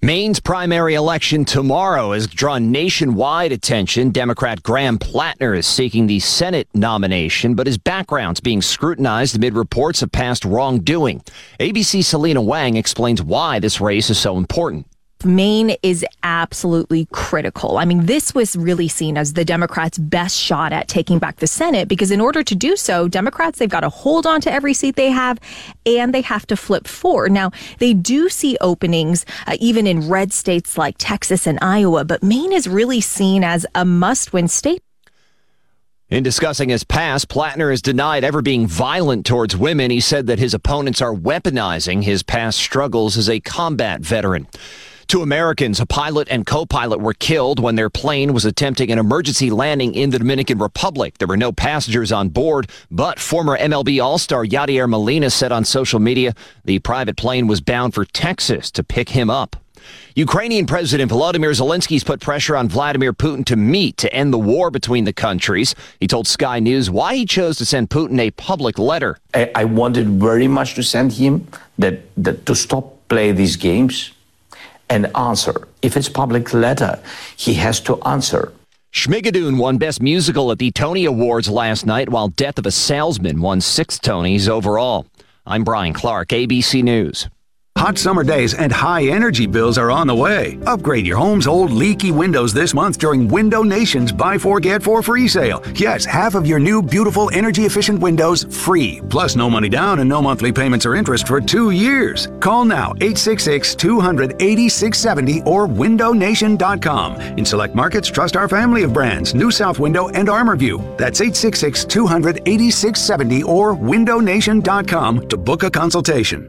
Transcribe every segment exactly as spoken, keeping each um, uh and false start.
Maine's primary election tomorrow has drawn nationwide attention. Democrat Graham Plattner is seeking the Senate nomination, but his background's being scrutinized amid reports of past wrongdoing. A B C's Selena Wang explains why this race is so important. Maine is absolutely critical. I mean, this was really seen as the Democrats' best shot at taking back the Senate, because in order to do so, Democrats, they've got to hold on to every seat they have, and they have to flip forward. Now, they do see openings uh, even in red states like Texas and Iowa, but Maine is really seen as a must-win state. In discussing his past, Plattner has denied ever being violent towards women. He said that his opponents are weaponizing his past struggles as a combat veteran. Two Americans, a pilot and co-pilot, were killed when their plane was attempting an emergency landing in the Dominican Republic. There were no passengers on board, but former M L B All-Star Yadier Molina said on social media the private plane was bound for Texas to pick him up. Ukrainian President Volodymyr Zelensky's put pressure on Vladimir Putin to meet to end the war between the countries. He told Sky News why he chose to send Putin a public letter. I, I wanted very much to send him that, that to stop play these games and answer. If it's public letter, he has to answer. Schmigadoon won Best Musical at the Tony Awards last night, while Death of a Salesman won six Tonys overall. I'm Brian Clark, A B C News. Hot summer days and high energy bills are on the way. Upgrade your home's old leaky windows this month during Window Nation's Buy Four Get Four free sale. Yes, half of your new beautiful energy efficient windows free. Plus no money down and no monthly payments or interest for two years. Call now eight six six, two hundred, eighty-six seventy or window nation dot com. In select markets, trust our family of brands, New South Window and ArmorView. That's eight six six, two hundred, eighty-six seventy or window nation dot com to book a consultation.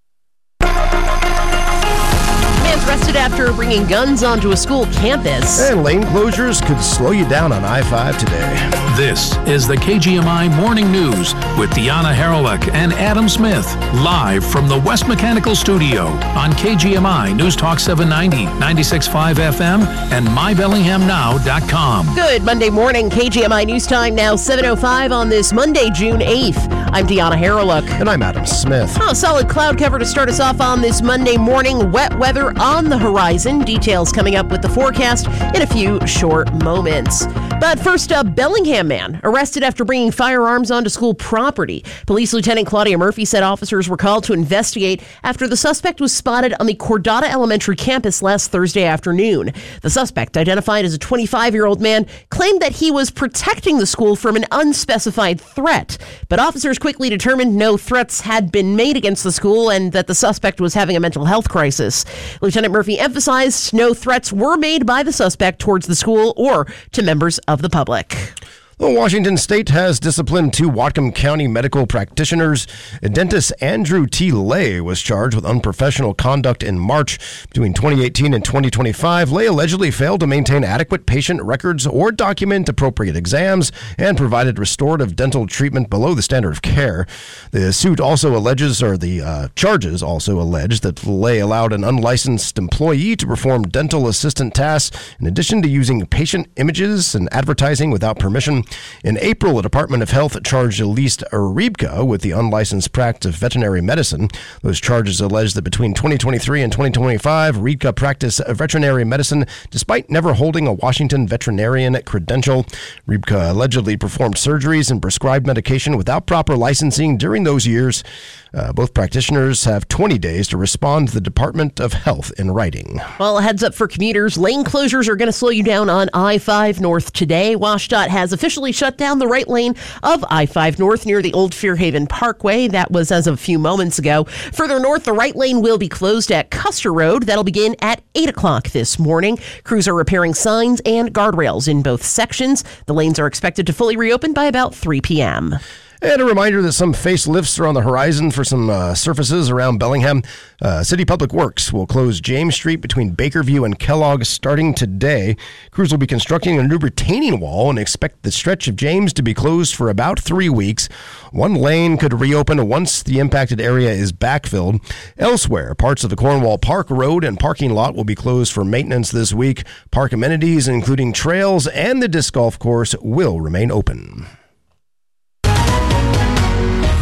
Arrested after bringing guns onto a school campus. And lane closures could slow you down on I five today. This is the K G M I Morning News with Deanna Haralick and Adam Smith, live from the West Mechanical Studio on K G M I News Talk seven ninety, ninety-six point five F M, and my bellingham now dot com. Good Monday morning, K G M I News Time now seven oh five on this Monday, June eighth. I'm Deanna Haralick. And I'm Adam Smith. Oh, solid cloud cover to start us off on this Monday morning. Wet weather on the horizon. Details coming up with the forecast in a few short moments. But first up, Bellingham man arrested after bringing firearms onto school property. Police Lieutenant Claudia Murphy said officers were called to investigate after the suspect was spotted on the Cordata Elementary campus last Thursday afternoon. The suspect, identified as a twenty-five-year-old man, claimed that he was protecting the school from an unspecified threat. But officers quickly determined no threats had been made against the school and that the suspect was having a mental health crisis. Lieutenant Murphy emphasized no threats were made by the suspect towards the school or to members of the public. Well, Washington State has disciplined two Whatcom County medical practitioners. Dentist Andrew T. Lay was charged with unprofessional conduct in March. Between twenty eighteen and twenty twenty-five, Lay allegedly failed to maintain adequate patient records or document appropriate exams and provided restorative dental treatment below the standard of care. The suit also alleges, or the uh, charges also allege, that Lay allowed an unlicensed employee to perform dental assistant tasks in addition to using patient images and advertising without permission. In April, the Department of Health charged Elise Aribka with the unlicensed practice of veterinary medicine. Those charges allege that between twenty twenty-three and twenty twenty-five, Aribka practiced veterinary medicine despite never holding a Washington veterinarian credential. Aribka allegedly performed surgeries and prescribed medication without proper licensing during those years. Uh, both practitioners have twenty days to respond to the Department of Health in writing. Well, a heads up for commuters. Lane closures are going to slow you down on I five North today. WashDOT has officially shut down the right lane of I five North near the Old Fairhaven Parkway. That was as of a few moments ago. Further north, the right lane will be closed at Custer Road. That'll begin at eight o'clock this morning. Crews are repairing signs and guardrails in both sections. The lanes are expected to fully reopen by about three p.m. And a reminder that some facelifts are on the horizon for some uh, surfaces around Bellingham. Uh, City Public Works will close James Street between Bakerview and Kellogg starting today. Crews will be constructing a new retaining wall and expect the stretch of James to be closed for about three weeks. One lane could reopen once the impacted area is backfilled. Elsewhere, parts of the Cornwall Park Road and parking lot will be closed for maintenance this week. Park amenities, including trails and the disc golf course, will remain open.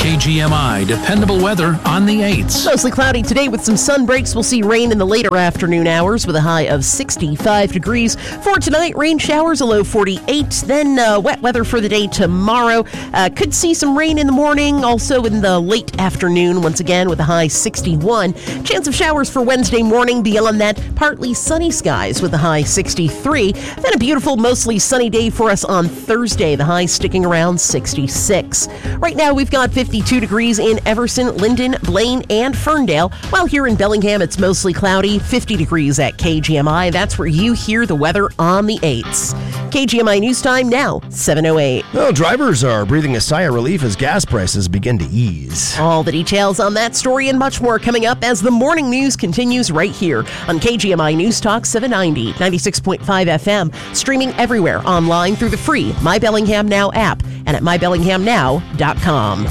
K G M I dependable weather on the eights. Mostly cloudy today with some sun breaks. We'll see rain in the later afternoon hours with a high of sixty-five degrees. For tonight, rain showers, a low forty-eight. Then uh, wet weather for the day tomorrow. Uh, could see some rain in the morning, also in the late afternoon, once again with a high sixty-one. Chance of showers for Wednesday morning. Beyond that, partly sunny skies with a high sixty-three. Then a beautiful, mostly sunny day for us on Thursday, the high sticking around sixty-six. Right now, we've got fifty-two degrees in Everson, Linden, Blaine, and Ferndale. While here in Bellingham, it's mostly cloudy, fifty degrees at K G M I. That's where you hear the weather on the eights. K G M I News Time now, seven oh eight. Well, drivers are breathing a sigh of relief as gas prices begin to ease. All the details on that story and much more coming up as the morning news continues right here on K G M I News Talk seven ninety, ninety-six point five F M, streaming everywhere online through the free My Bellingham Now app and at my bellingham now dot com.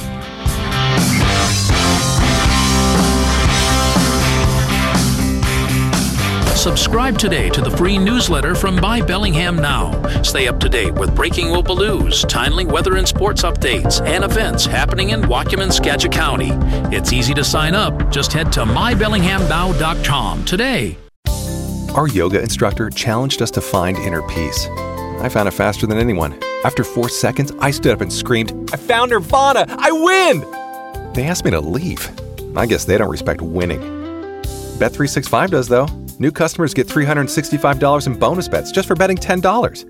Subscribe today to the free newsletter from My Bellingham Now. Stay up to date with breaking Whoopaloos, timely weather and sports updates, and events happening in Whatcom and Skagit County. It's easy to sign up. Just head to my bellingham now dot com today. Our yoga instructor challenged us to find inner peace. I found it faster than anyone. After four seconds, I stood up and screamed, "I found Nirvana! I win!" They asked me to leave. I guess they don't respect winning. Bet three sixty-five does, though. New customers get three hundred sixty-five dollars in bonus bets just for betting ten dollars.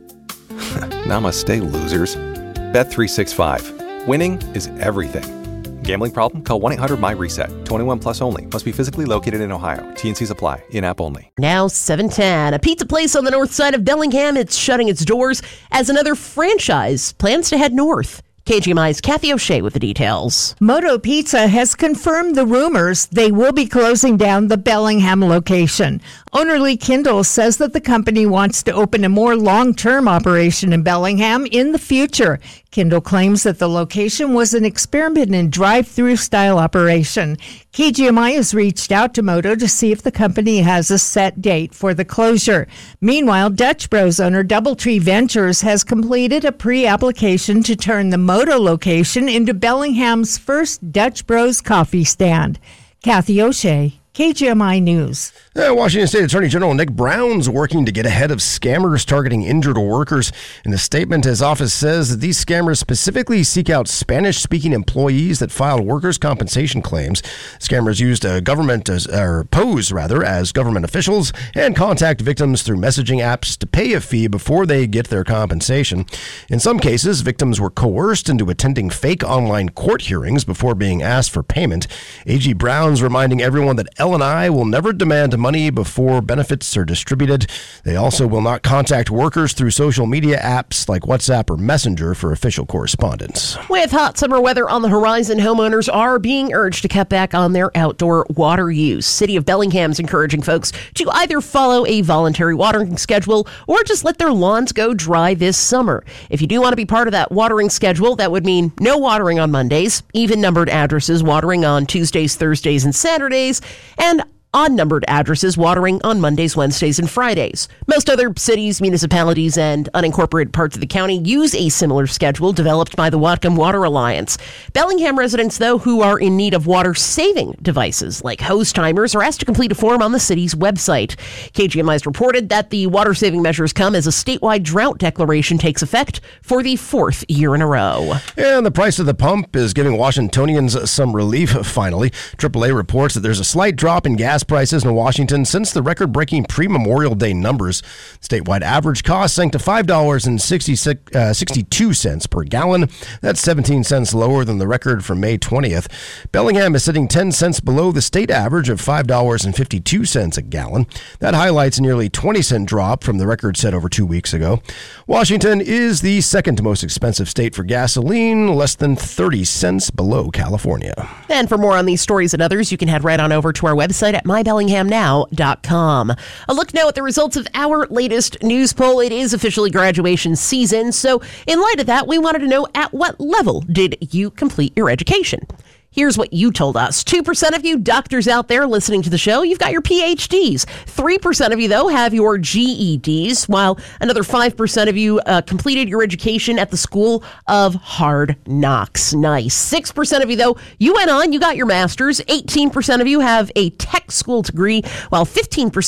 Namaste, losers. Bet three sixty-five. Winning is everything. Gambling problem? Call one eight hundred my reset. twenty-one plus only. Must be physically located in Ohio. T and Cs apply. In-app only. Now seven ten. A pizza place on the north side of Bellingham. It's shutting its doors as another franchise plans to head north. K G M I's Kathy O'Shea with the details. Moto Pizza has confirmed the rumors they will be closing down the Bellingham location. Owner Lee Kindle says that the company wants to open a more long-term operation in Bellingham in the future. Kindle claims that the location was an experiment in drive-through style operation. K G M I has reached out to Moto to see if the company has a set date for the closure. Meanwhile, Dutch Bros owner Doubletree Ventures has completed a pre-application to turn the Moto location into Bellingham's first Dutch Bros coffee stand. Kathy O'Shea, K G M I News. Uh, Washington State Attorney General Nick Brown's working to get ahead of scammers targeting injured workers. In a statement, his office says that these scammers specifically seek out Spanish-speaking employees that filed workers' compensation claims. Scammers used a government as, or pose rather as government officials and contact victims through messaging apps to pay a fee before they get their compensation. In some cases, victims were coerced into attending fake online court hearings before being asked for payment. A G Brown's reminding everyone that L and I will never demand money before benefits are distributed. They also will not contact workers through social media apps like WhatsApp or Messenger for official correspondence. With hot summer weather on the horizon, homeowners are being urged to cut back on their outdoor water use. City of Bellingham is encouraging folks to either follow a voluntary watering schedule or just let their lawns go dry this summer. If you do want to be part of that watering schedule, that would mean no watering on Mondays, even-numbered addresses watering on Tuesdays, Thursdays, and Saturdays, and odd-numbered addresses watering on Mondays, Wednesdays, and Fridays. Most other cities, municipalities, and unincorporated parts of the county use a similar schedule developed by the Whatcom Water Alliance. Bellingham residents, though, who are in need of water-saving devices like hose timers are asked to complete a form on the city's website. K G M I has reported that the water-saving measures come as a statewide drought declaration takes effect for the fourth year in a row. And the price of the pump is giving Washingtonians some relief, finally. triple A reports that there's a slight drop in gas prices in Washington since the record-breaking pre-Memorial Day numbers. Statewide average cost sank to five dollars and sixty-two cents per gallon. That's seventeen cents lower than the record from May twentieth. Bellingham is sitting ten cents below the state average of five dollars and fifty-two cents a gallon. That highlights a nearly twenty cent drop from the record set over two weeks ago. Washington is the second most expensive state for gasoline, less than thirty cents below California. And for more on these stories and others, you can head right on over to our website at my bellingham now dot com. A look now at the results of our latest news poll. It is officially graduation season, so in light of that, we wanted to know at what level did you complete your education? Here's what you told us. two percent of you doctors out there listening to the show, you've got your P H Ds. three percent of you, though, have your G E Ds, while another five percent of you uh, completed your education at the School of Hard Knocks. Nice. six percent of you, though, you went on, you got your master's. eighteen percent of you have a tech school degree, while fifteen percent